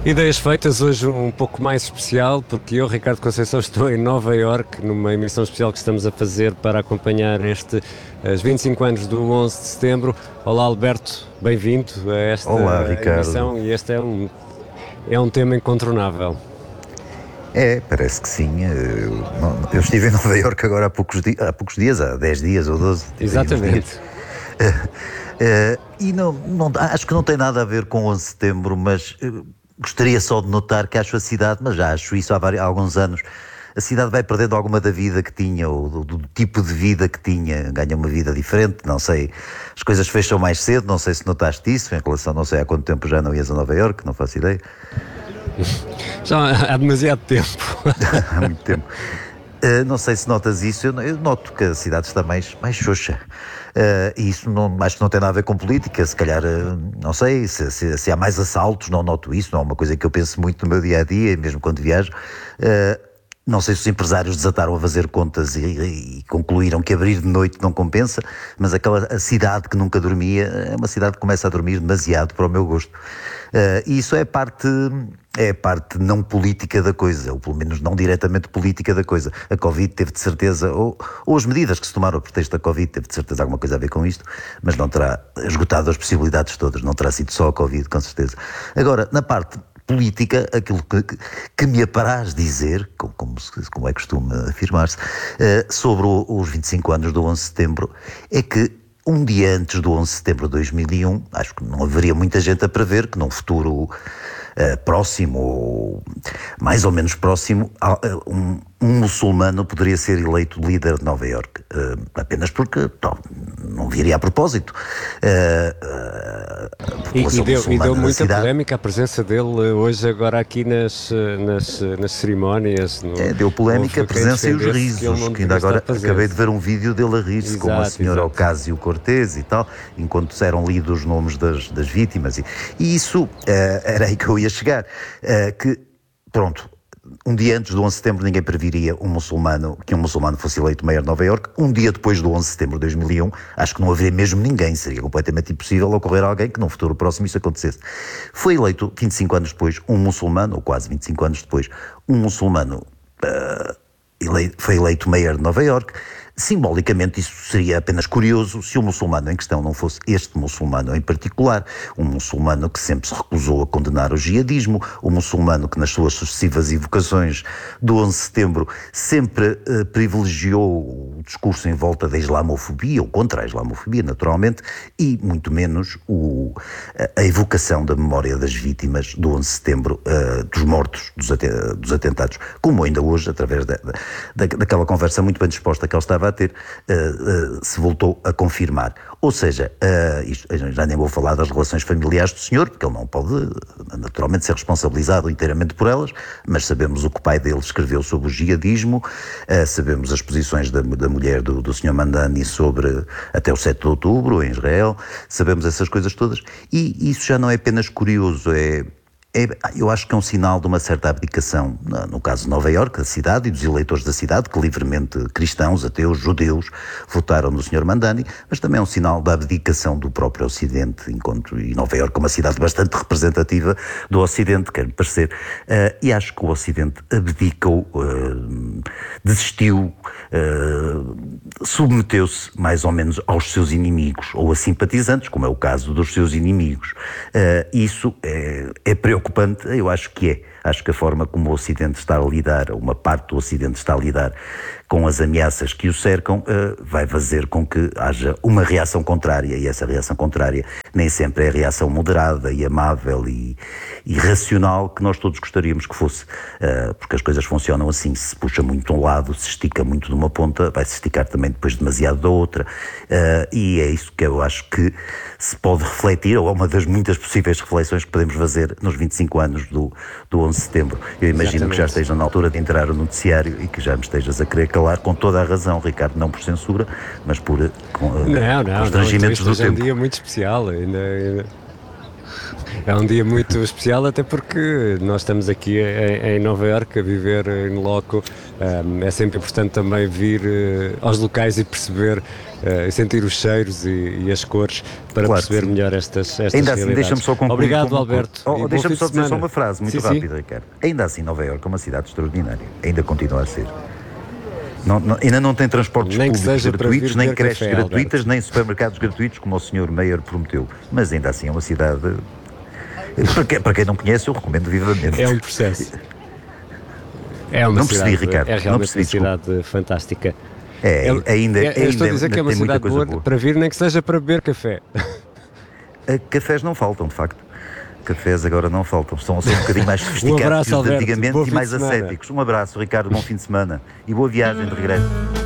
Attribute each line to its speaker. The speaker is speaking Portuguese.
Speaker 1: Ideias feitas, hoje um pouco mais especial, porque eu, Ricardo Conceição, estou em Nova Iorque, numa emissão especial que estamos a fazer para acompanhar os 25 anos do 11 de setembro. Olá, Alberto, bem-vindo a esta
Speaker 2: Olá, Ricardo.
Speaker 1: emissão, e este é um tema incontornável.
Speaker 2: Parece que sim. Eu estive em Nova Iorque agora há poucos dias, há 10 dias ou 12.
Speaker 1: Exatamente.
Speaker 2: E acho que não tem nada a ver com 11 de setembro, mas gostaria só de notar que acho a cidade, mas já acho isso há alguns anos, a cidade vai perdendo alguma da vida que tinha, ou do tipo de vida que tinha, ganha uma vida diferente, não sei, as coisas fecham mais cedo, não sei se notaste isso, em relação, não sei há quanto tempo já não ias a Nova Iorque, não faço ideia.
Speaker 1: Já há demasiado tempo.
Speaker 2: Há muito tempo. Não sei se notas isso, eu noto que a cidade está mais xoxa. E isso acho que não tem nada a ver com política, se calhar, não sei, se há mais assaltos, não noto isso, não é uma coisa que eu penso muito no meu dia-a-dia, mesmo quando viajo. Não sei se os empresários desataram a fazer contas e concluíram que abrir de noite não compensa, mas a cidade que nunca dormia é uma cidade que começa a dormir demasiado para o meu gosto. E isso é a parte não política da coisa, ou pelo menos não diretamente política da coisa. A Covid teve de certeza, ou as medidas que se tomaram a pretexto da Covid, teve de certeza alguma coisa a ver com isto, mas não terá esgotado as possibilidades todas, não terá sido só a Covid, com certeza. Agora, na parte política, aquilo que me apraz dizer, como é costume afirmar-se, sobre os 25 anos do 11 de setembro, é que um dia antes do 11 de setembro de 2001, acho que não haveria muita gente a prever que num futuro próximo, ou mais ou menos próximo, um muçulmano poderia ser eleito líder de Nova Iorque, apenas porque não viria a propósito.
Speaker 1: E deu muita polémica a presença dele hoje agora aqui nas cerimónias.
Speaker 2: Deu polémica a presença e os risos, que ainda agora acabei de ver um vídeo dele a rir-se com a senhora Ocasio-Cortez e tal, enquanto eram lidos os nomes das vítimas. E isso era aí que eu ia chegar, que pronto, um dia antes do 11 de setembro ninguém previria que um muçulmano fosse eleito mayor de Nova Iorque. Um dia depois do 11 de setembro de 2001, acho que não haveria mesmo ninguém, seria completamente impossível ocorrer alguém que num futuro próximo isso acontecesse. Foi eleito 25 anos depois um muçulmano, ou quase 25 anos depois, um muçulmano foi eleito mayor de Nova Iorque. Simbolicamente isso seria apenas curioso se o muçulmano em questão não fosse este muçulmano em particular, um muçulmano que sempre se recusou a condenar o jihadismo, um muçulmano que nas suas sucessivas evocações do 11 de setembro sempre privilegiou o discurso em volta da islamofobia, ou contra a islamofobia naturalmente, e muito menos a evocação da memória das vítimas do 11 de setembro, dos mortos, dos atentados, como ainda hoje, através daquela conversa muito bem disposta que ele estava a ter, se voltou a confirmar. Ou seja, já nem vou falar das relações familiares do senhor, porque ele não pode naturalmente ser responsabilizado inteiramente por elas, mas sabemos o que o pai dele escreveu sobre o jihadismo, sabemos as posições da mulher do senhor Mandani sobre até o 7 de outubro em Israel, sabemos essas coisas todas, e isso já não é apenas curioso, eu acho que é um sinal de uma certa abdicação, no caso de Nova Iorque, da cidade e dos eleitores da cidade, que livremente cristãos, ateus, judeus, votaram no Sr. Mandani, mas também é um sinal da abdicação do próprio Ocidente, e Nova Iorque é uma cidade bastante representativa do Ocidente, quer-me parecer, e acho que o Ocidente abdicou, desistiu, submeteu-se mais ou menos aos seus inimigos, ou a simpatizantes, como é o caso dos seus inimigos. Isso é preocupante, eu acho que é. Acho que a forma como o Ocidente está a lidar, uma parte do Ocidente está a lidar com as ameaças que o cercam, vai fazer com que haja uma reação contrária, e essa reação contrária nem sempre é a reação moderada e amável e racional que nós todos gostaríamos que fosse, porque as coisas funcionam assim: se puxa muito de um lado, se estica muito de uma ponta, vai se esticar também depois demasiado da outra, e é isso que eu acho que se pode refletir, ou é uma das muitas possíveis reflexões que podemos fazer nos 25 anos do 11 de setembro. Eu imagino
Speaker 1: Exatamente.
Speaker 2: Que já esteja na altura de entrar no noticiário e que já me estejas a querer calar, com toda a razão, Ricardo, não por censura, mas por constrangimentos do
Speaker 1: hoje é um
Speaker 2: tempo.
Speaker 1: dia muito especial. É um dia muito especial, até porque nós estamos aqui em Nova Iorque a viver in loco. É sempre importante também vir aos locais e perceber, sentir os cheiros e as cores para perceber melhor estas
Speaker 2: ainda assim, deixa-me só concluir.
Speaker 1: Obrigado, Alberto.
Speaker 2: Deixa-me só dizer só uma frase muito rápida, Ricardo. Ainda assim, Nova Iorque é uma cidade extraordinária. Ainda continua a ser. Ainda não tem transportes públicos gratuitos, nem creches gratuitas, nem supermercados gratuitos, como o Sr. Mayor prometeu. Mas ainda assim é uma cidade... Para quem não conhece, eu recomendo vivamente.
Speaker 1: É um processo. É uma
Speaker 2: não percebi,
Speaker 1: cidade,
Speaker 2: Ricardo.
Speaker 1: É realmente uma cidade fantástica.
Speaker 2: Ainda
Speaker 1: estou a dizer que é uma cidade boa para vir, nem que seja para beber café.
Speaker 2: Cafés não faltam, de facto. Cafés agora não faltam. Estão a ser um bocadinho mais sofisticados que os de antigamente e mais ascéticos. Um abraço, Ricardo. Bom fim de semana. E boa viagem de regresso.